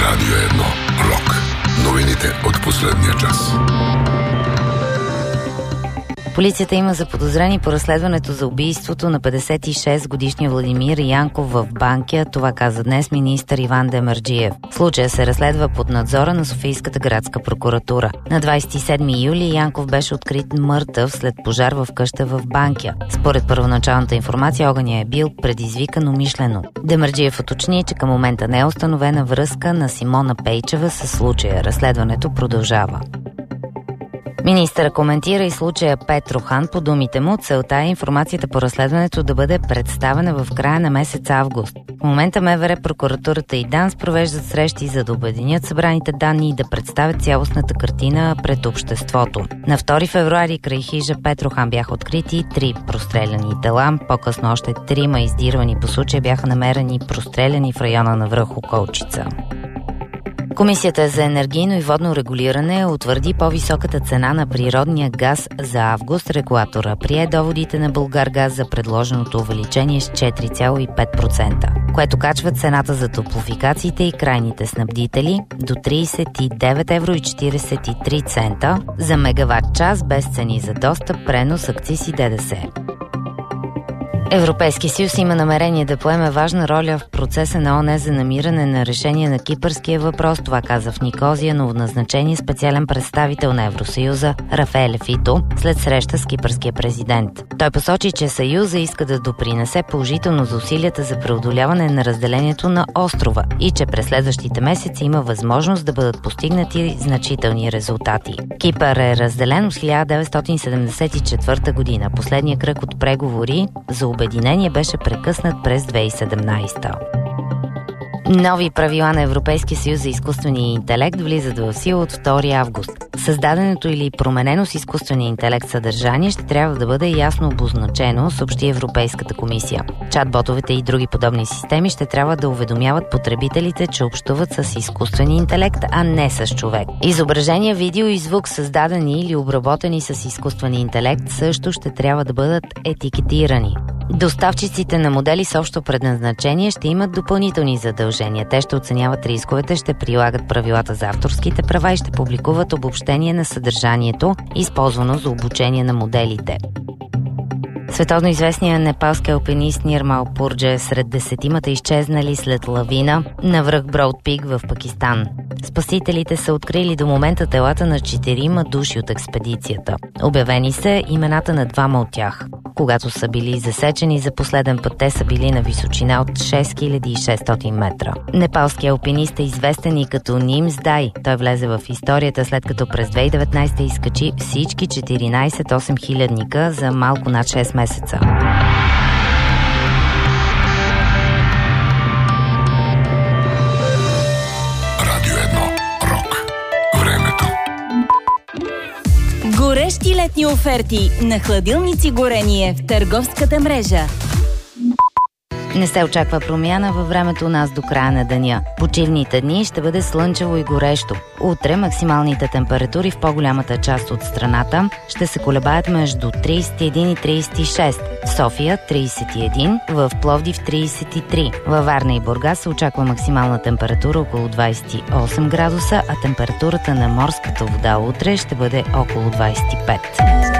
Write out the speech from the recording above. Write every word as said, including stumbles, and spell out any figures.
Радио едно Рок. Новините от последния час. Полицията има заподозрени по разследването за убийството на петдесет и шест годишния Владимир Янков в Банкя. Това каза днес министър Иван Демерджиев. Случая се разследва под надзора на Софийската градска прокуратура. На двадесет и седми юли Янков беше открит мъртъв след пожар в къща в Банкя. Според първоначалната информация, огънят е бил предизвикан умишлено. Демерджиев уточни, че към момента не е установена връзка на Симона Пейчева с случая. Разследването продължава. Министърът коментира и случая Петрохан. По думите му, целта е информацията по разследването да бъде представена в края на месец август. В момента МВР, прокуратурата и ДАНС провеждат срещи, за да обединят събраните данни и да представят цялостната картина пред обществото. На втори февруари край хижа Петрохан бяха открити три простреляни тела. По-късно още трима издирвани по случая бяха намерени простреляни в района на връх Околчица. Комисията за енергийно и водно регулиране утвърди по-високата цена на природния газ за август. Регулатора прие доводите на Булгаргаз за предложеното увеличение с четири цяло и пет процента, което качва цената за топлофикациите и крайните снабдители до тридесет и девет евро и четиридесет и три цента за мегаватт час без цени за достъп, пренос, акциз и ДДС. Европейския съюз има намерение да поеме важна роля в процеса на ООН за намиране на решение на кипърския въпрос. Това каза в Никозия новоназначение специален представител на Евросъюза Рафаеле Фито след среща с кипърския президент. Той посочи, че Съюза иска да допринесе положително за усилията за преодоляване на разделението на острова и че през следващите месеци има възможност да бъдат постигнати значителни резултати. Кипър е разделен с хиляда деветстотин седемдесет и четвърта година. Последният кръг от преговори за обединение беше прекъснат през две хиляди и седемнадесета. Нови правила на Европейския съюз за изкуствения интелект влизат в сила от втори август. Създаденото или променено с изкуствения интелект съдържание ще трябва да бъде ясно обозначено, съобщи Европейската комисия. Чат-ботовете и други подобни системи ще трябва да уведомяват потребителите, че общуват с изкуствен интелект, а не с човек. Изображения, видео и звук, създадени или обработени с изкуствен интелект, също ще трябва да бъдат етикетирани. Доставчиците на модели с общо предназначение ще имат допълнителни задължения. Те ще оценяват рисковете, ще прилагат правилата за авторските права и ще публикуват обобщение на съдържанието, използвано за обучение на моделите. Световно известният непалски алпинист Нирмал Пурджа е сред десетимата изчезнали след лавина на връх Броуд Пик в Пакистан. Спасителите са открили до момента телата на четирима души от експедицията. Обявени са имената на двама от тях. Когато са били засечени за последен път, те са били на височина от шест хиляди и шестстотин метра. Непалският алпинист е известен и като Нимс Дай. Той влезе в историята след като през две хиляди и деветнадесета изкачи всички четиринадесет осемхилядника за малко над шест месеца. Радио едно Рок. Времето. Горещи летни оферти на хладилници Горение в търговската мрежа. Не се очаква промяна във времето у нас до края на деня. Почивните дни ще бъде слънчево и горещо. Утре максималните температури в по-голямата част от страната ще се колебаят между тридесет и един и тридесет и шест. В София тридесет и един, в Пловдив тридесет и три. Във Варна и Бургас се очаква максимална температура около двадесет и осем градуса, а температурата на морската вода утре ще бъде около двадесет и пет.